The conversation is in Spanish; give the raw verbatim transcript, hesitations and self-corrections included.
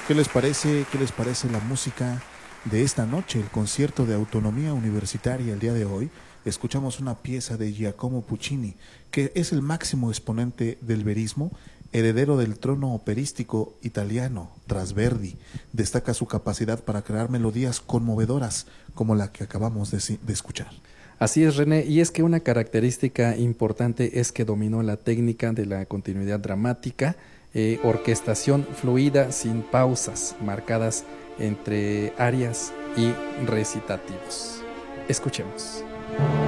¿Qué les parece? ¿Qué les parece la música de esta noche, el concierto de autonomía universitaria el día de hoy? Escuchamos una pieza de Giacomo Puccini, que es el máximo exponente del verismo, heredero del trono operístico italiano tras Verdi. Destaca su capacidad para crear melodías conmovedoras como la que acabamos de, de escuchar. Así es, René, y es que una característica importante es que dominó la técnica de la continuidad dramática, eh, orquestación fluida sin pausas marcadas entre arias y recitativos. Escuchemos.